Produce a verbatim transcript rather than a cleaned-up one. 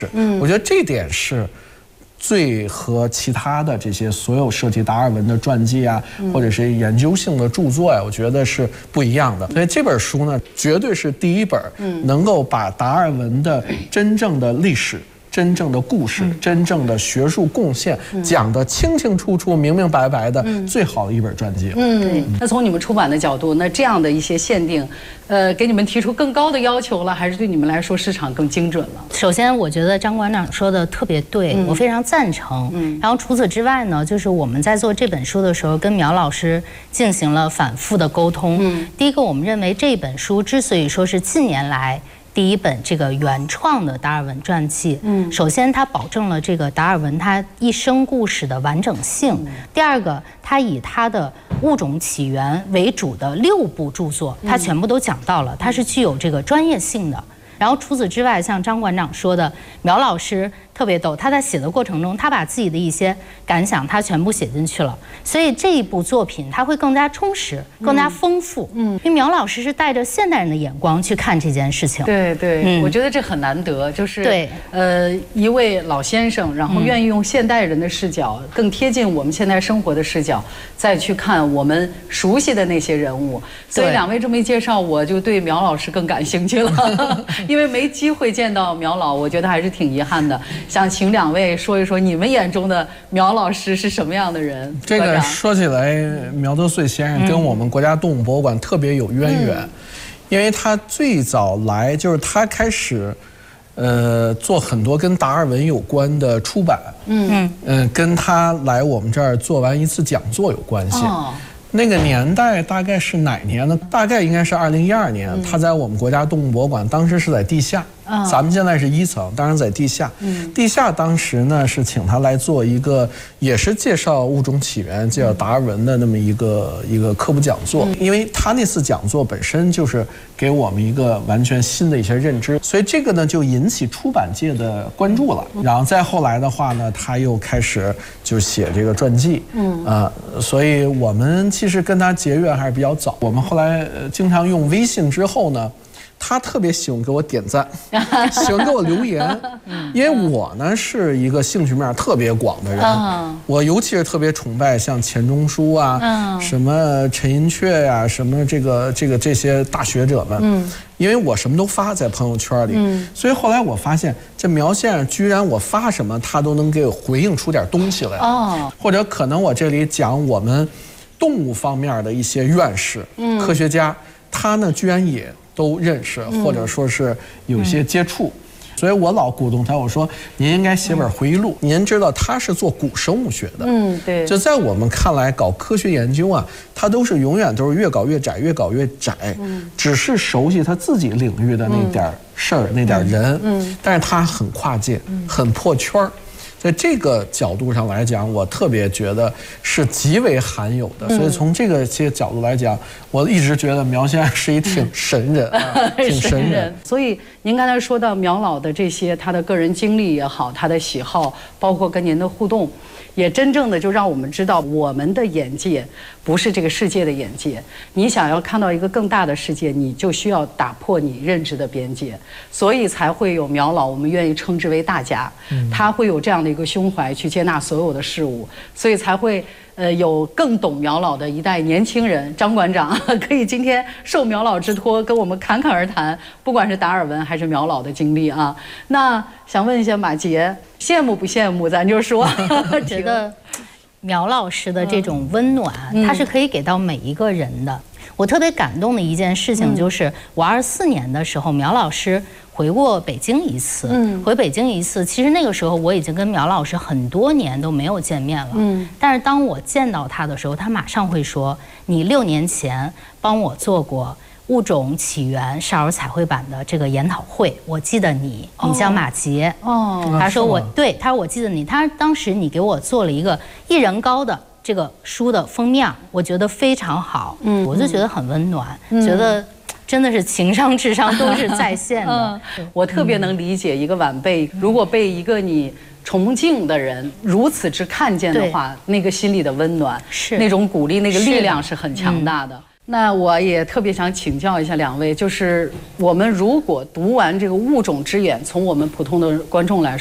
嗯，我觉得这点是最和其他的这些所有涉及达尔文的传记啊，或者是研究性的著作呀，我觉得是不一样的。所以这本书呢，绝对是第一本能够把达尔文的真正的历史、真正的故事、嗯、真正的学术贡献、嗯、讲得清清楚楚、明明白白的、嗯、最好的一本传记。 嗯，那从你们出版的角度，那这样的一些限定，呃，给你们提出更高的要求了，还是对你们来说市场更精准了？ 首先，我觉得张馆长说的特别对，嗯、我非常赞成。嗯，然后除此之外呢，就是我们在做这本书的时候，跟苗老师进行了反复的沟通。嗯，第一个，我们认为这本书之所以说是近年来第一本这个原创的达尔文传记，嗯，首先它保证了这个达尔文他一生故事的完整性，嗯、第二个，它以他的物种起源为主的六部著作，它全部都讲到了，它是具有这个专业性的。然后除此之外，像张馆长说的，苗老师特别逗，他在写的过程中，他把自己的一些感想，他全部写进去了，所以这一部作品它会更加充实、更加丰富。嗯，因为苗老师是带着现代人的眼光去看这件事情。 对对，嗯、我觉得这很难得，就是对，呃，一位老先生，然后愿意用现代人的视角，更贴近我们现代生活的视角，再去看我们熟悉的那些人物。所以两位这么一介绍，我就对苗老师更感兴趣了。因为没机会见到苗老，我觉得还是挺遗憾的。想请两位说一说你们眼中的苗老师是什么样的人？ 这个说起来，苗德穗先生跟我们国家动物博物馆特别有渊源，嗯、因为他最早来就是他开始，呃，做很多跟达尔文有关的出版，嗯嗯、呃，跟他来我们这儿做完一次讲座有关系。哦，那个年代大概是哪年呢？大概应该是二零一二年，嗯、他在我们国家动物博物馆，当时是在地下。哦、咱们现在是一层，当然在地下。嗯，地下当时呢是请他来做一个，也是介绍物种起源、介绍达尔文的那么一个一个科普讲座。嗯、因为他那次讲座本身就是给我们一个完全新的一些认知，所以这个呢就引起出版界的关注了。然后再后来的话呢，他又开始就写这个传记。嗯啊、呃，所以我们其实跟他结缘还是比较早。我们后来经常用微信之后呢，他特别喜欢给我点赞，喜欢给我留言，因为我呢是一个兴趣面特别广的人，我尤其是特别崇拜像钱钟书啊，什么陈寅恪呀，什么这个这个这些大学者们，因为我什么都发在朋友圈里，所以后来我发现这苗先生居然我发什么他都能给我回应出点东西来，或者可能我这里讲我们动物方面的一些院士、科学家，他呢居然也都认识，或者说是有一些接触，嗯、所以我老鼓动他，我说您应该写本回忆录。嗯、您知道他是做古生物学的，嗯，对，就在我们看来，搞科学研究啊，他都是永远都是越搞越窄，越搞越窄，嗯，只是熟悉他自己领域的那点事儿、嗯、那点人，嗯，但是他很跨界，嗯、很破圈儿。在这个角度上来讲，我特别觉得是极为罕有的，所以从这个些角度来讲，我一直觉得苗先生是一挺神人，啊、挺神人。 所以您刚才说到苗老的这些，他的个人经历也好，他的喜好，包括跟您的互动，也真正的就让我们知道，我们的眼界不是这个世界的眼界。你想要看到一个更大的世界，你就需要打破你认知的边界，所以才会有苗老，我们愿意称之为大家，他会有这样的一个胸怀去接纳所有的事物，所以才会呃有更懂苗老的一代年轻人，张馆长可以今天受苗老之托跟我们侃侃而谈，不管是达尔文还是苗老的经历啊。那想问一下马杰，羡慕不羡慕？咱就说， 觉得苗老师的这种温暖，嗯、他是可以给到每一个人的。我特别感动的一件事情就是，嗯、我二四年的时候，苗老师回过北京一次，嗯，回北京一次。其实那个时候我已经跟苗老师很多年都没有见面了，嗯，但是当我见到他的时候，他马上会说：“你六年前帮我做过物种起源少儿彩绘版的这个研讨会，我记得你，你叫马杰。”哦，他说我对，他说我记得你，他当时你给我做了一个一人高的这个书的封面，我觉得非常好，嗯，我就觉得很温暖，嗯、觉得真的是情商智商都是在线的。 嗯、我特别能理解一个晚辈，如果被一个你崇敬的人如此之看见的话，那个心里的温暖，是那种鼓励，那个力量是很强大的。嗯那我也特别想请教一下两位，就是我们如果读完这个《物种之眼》，从我们普通的观众来说。